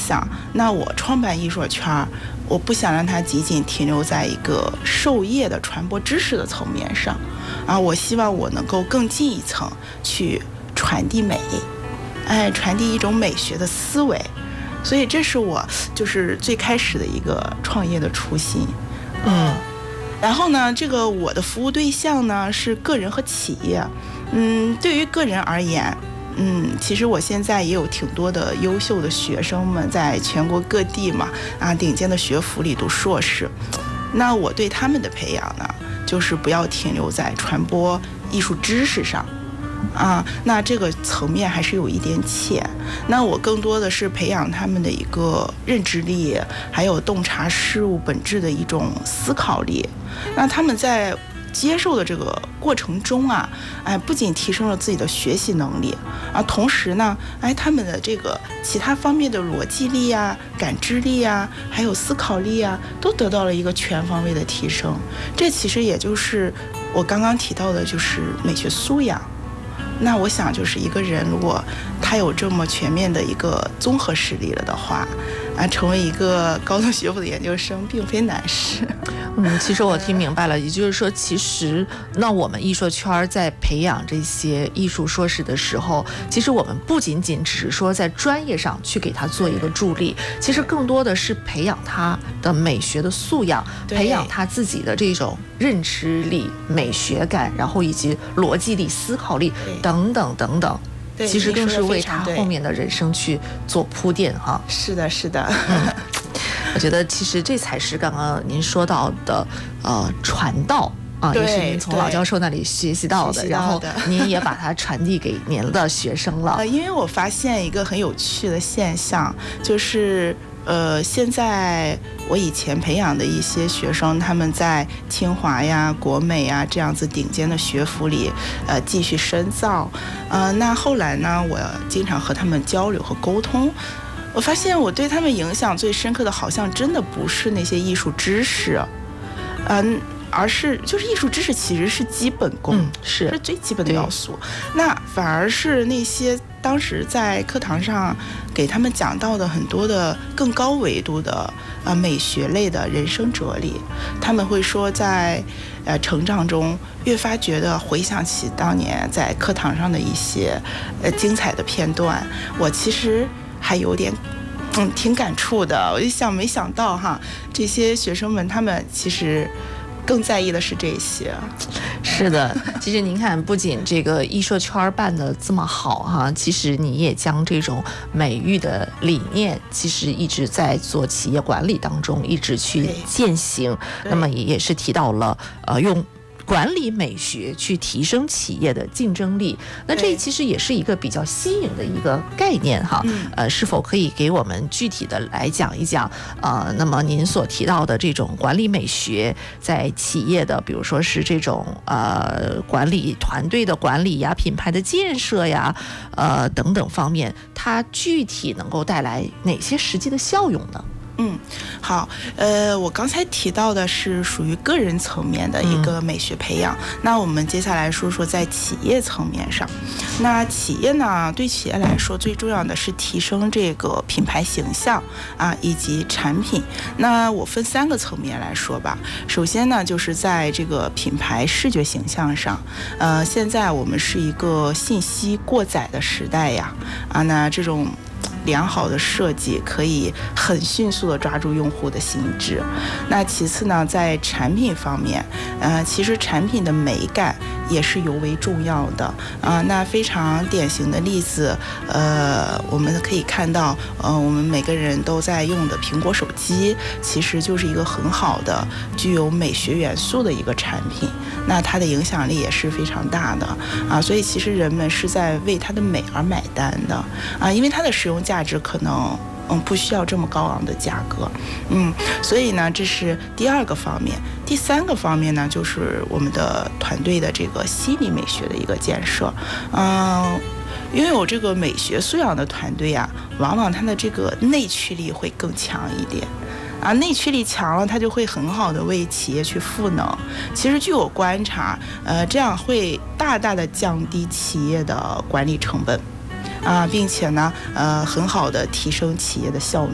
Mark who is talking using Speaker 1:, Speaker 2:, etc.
Speaker 1: 想，那我创办艺术圈，我不想让它仅仅停留在一个授业的传播知识的层面上，我希望我能够更进一层去传递美，传递一种美学的思维，所以这是我就是最开始的一个创业的初心。然后呢，这个我的服务对象呢是个人和企业。对于个人而言，其实我现在也有挺多的优秀的学生们在全国各地嘛，顶尖的学府里读硕士。那我对他们的培养呢，就是不要停留在传播艺术知识上。那这个层面还是有一点浅，那我更多的是培养他们的一个认知力，还有洞察事物本质的一种思考力。那他们在接受的这个过程中不仅提升了自己的学习能力同时呢，他们的这个其他方面的逻辑力感知力还有思考力都得到了一个全方位的提升。这其实也就是我刚刚提到的，就是美学素养。那我想，就是一个人如果他有这么全面的一个综合实力了的话，成为一个高等学府的研究生并非难事。
Speaker 2: 其实我听明白了，也就是说，其实那我们艺术圈在培养这些艺术硕士的时候，其实我们不仅仅只是说在专业上去给他做一个助力，其实更多的是培养他的美学的素养，培养他自己的这种认知力、美学感，然后以及逻辑力、思考力等等等等。其实更是为他后面的人生去做铺垫哈。
Speaker 1: 是的，是的。
Speaker 2: 我觉得其实这才是刚刚您说到的传道也是您从老教授那里学习到的，然后您也把它传递给您的学生了。
Speaker 1: 因为我发现一个很有趣的现象，就是现在我以前培养的一些学生，他们在清华国美这样子顶尖的学府里继续深造。那后来呢，我经常和他们交流和沟通，我发现我对他们影响最深刻的，好像真的不是那些艺术知识，而是就是艺术知识其实是基本功，是最基本的要素。那反而是那些当时在课堂上给他们讲到的很多的更高维度的美学类的人生哲理，他们会说在成长中越发觉得回想起当年在课堂上的一些精彩的片段，我其实还有点挺感触的。我就想没想到这些学生们他们其实更在意的是这些。
Speaker 2: 是的，其实您看，不仅这个艺术圈办得这么好其实你也将这种美育的理念，其实一直在做企业管理当中一直去践行。那么也是提到了用管理美学去提升企业的竞争力，那这其实也是一个比较新颖的一个概念是否可以给我们具体的来讲一讲那么您所提到的这种管理美学在企业的比如说是这种管理团队的管理品牌的建设等等方面，它具体能够带来哪些实际的效用呢？
Speaker 1: 好，我刚才提到的是属于个人层面的一个美学培养，那我们接下来说说在企业层面上。那企业呢，对企业来说最重要的是提升这个品牌形象以及产品。那我分3个层面来说吧。首先呢，就是在这个品牌视觉形象上，现在我们是一个信息过载的时代那这种良好的设计可以很迅速地抓住用户的心智。那其次呢，在产品方面，其实产品的美感也是尤为重要的那非常典型的例子，我们可以看到，我们每个人都在用的苹果手机，其实就是一个很好的具有美学元素的一个产品。那它的影响力也是非常大的所以其实人们是在为它的美而买单的因为它的使用价值可能不需要这么高昂的价格所以呢，这是第2个方面。第3个方面呢，就是我们的团队的这个心理美学的一个建设因为有这个美学素养的团队往往它的这个内驱力会更强一点内驱力强了，它就会很好的为企业去赋能。其实据我观察这样会大大的降低企业的管理成本并且呢很好的提升企业的效